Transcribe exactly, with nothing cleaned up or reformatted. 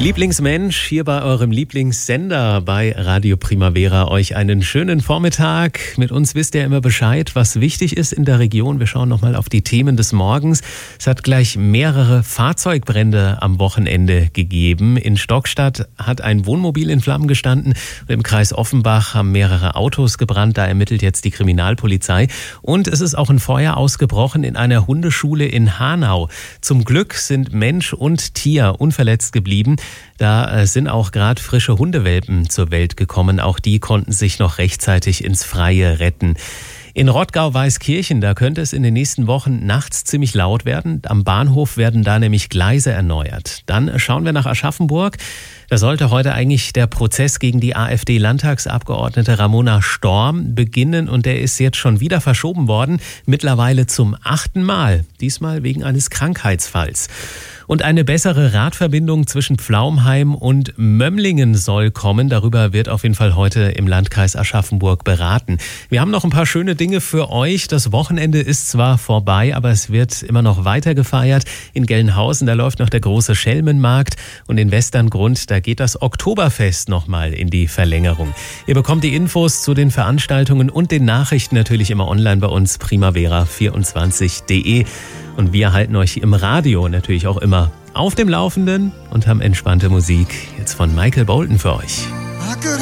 Lieblingsmensch hier bei eurem Lieblingssender bei Radio Primavera. Euch einen schönen Vormittag. Mit uns wisst ihr immer Bescheid, was wichtig ist in der Region. Wir schauen nochmal auf die Themen des Morgens. Es hat gleich mehrere Fahrzeugbrände am Wochenende gegeben. In Stockstadt hat ein Wohnmobil in Flammen gestanden. Und im Kreis Offenbach haben mehrere Autos gebrannt. Da ermittelt jetzt die Kriminalpolizei. Und es ist auch ein Feuer ausgebrochen in einer Hundeschule in Hanau. Zum Glück sind Mensch und Tier unverletzt geblieben. Da sind auch gerade frische Hundewelpen zur Welt gekommen. Auch die konnten sich noch rechtzeitig ins Freie retten. In Rottgau-Weißkirchen, da könnte es in den nächsten Wochen nachts ziemlich laut werden. Am Bahnhof werden da nämlich Gleise erneuert. Dann schauen wir nach Aschaffenburg. Da sollte heute eigentlich der Prozess gegen die AfD-Landtagsabgeordnete Ramona Storm beginnen und der ist jetzt schon wieder verschoben worden, mittlerweile zum achten Mal, diesmal wegen eines Krankheitsfalls. Und eine bessere Radverbindung zwischen Pflaumheim und Mömlingen soll kommen. Darüber wird auf jeden Fall heute im Landkreis Aschaffenburg beraten. Wir haben noch ein paar schöne Dinge für euch. Das Wochenende ist zwar vorbei, aber es wird immer noch weiter gefeiert. In Gelnhausen, da läuft noch der große Schelmenmarkt und in Westerngrund, da geht das Oktoberfest nochmal in die Verlängerung. Ihr bekommt die Infos zu den Veranstaltungen und den Nachrichten natürlich immer online bei uns, primavera vierundzwanzig punkt de. Und wir halten euch im Radio natürlich auch immer auf dem Laufenden und haben entspannte Musik jetzt von Michael Bolton für euch.